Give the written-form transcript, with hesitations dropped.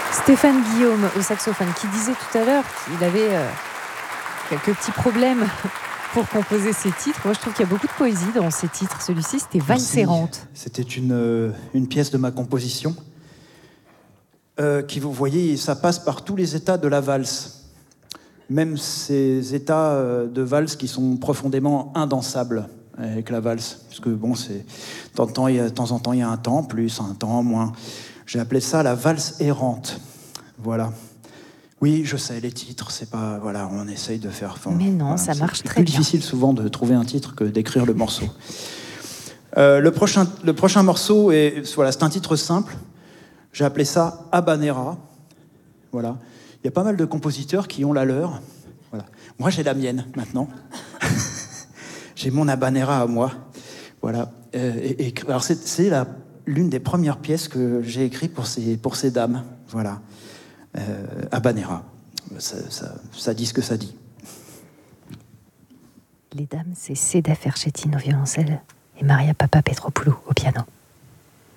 Stéphane Guillaume au saxophone, qui disait tout à l'heure qu'il avait quelques petits problèmes pour composer ses titres. Moi, je trouve qu'il y a beaucoup de poésie dans ces titres. Celui-ci, c'était Valse errante. C'était une pièce de ma composition qui, vous voyez, ça passe par tous les états de la valse. Même ces états de valse qui sont profondément indansables avec la valse. Parce que, bon, de temps en temps, il y a un temps plus, un temps moins. J'ai appelé ça la valse errante. Voilà. Oui, je sais, les titres, c'est pas... Voilà, on essaye de faire... Mais non, voilà, ça marche très bien. C'est plus difficile souvent de trouver un titre que d'écrire le morceau. Le prochain morceau, voilà, c'est un titre simple. J'ai appelé ça Habanera. Voilà. Il y a pas mal de compositeurs qui ont la leur. Voilà. Moi, j'ai la mienne, maintenant. J'ai mon Habanera à moi. Voilà. Alors, c'est l'une des premières pièces que j'ai écrites pour ces dames. Voilà. Habanera. Ça dit ce que ça dit. Les dames, c'est Seda Ferchettine au violoncelle et Maria Papapetropoulou au piano.